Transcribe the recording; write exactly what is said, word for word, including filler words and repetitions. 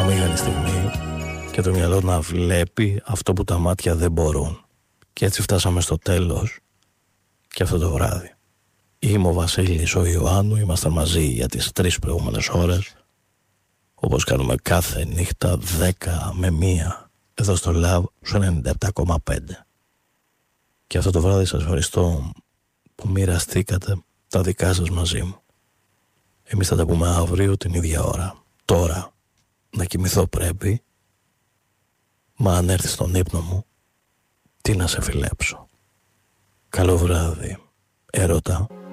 αμήχανη στιγμή και το μυαλό να βλέπει αυτό που τα μάτια δεν μπορούν. Και έτσι φτάσαμε στο τέλος και αυτό το βράδυ. Είμαι ο Βασίλης ο Ιωάννου, ήμασταν μαζί για τις τρεις προηγούμενες ώρες, όπως κάνουμε κάθε νύχτα δέκα με μία εδώ στο Love στο ενενήντα επτά κόμμα πέντε. Και αυτό το βράδυ σας ευχαριστώ που μοιραστήκατε τα δικά σας μαζί μου. Εμείς θα τα πούμε αύριο την ίδια ώρα. Τώρα να κοιμηθώ πρέπει, μα αν έρθει στον ύπνο μου, τι να σε φιλέψω. Καλό βράδυ, έρωτα.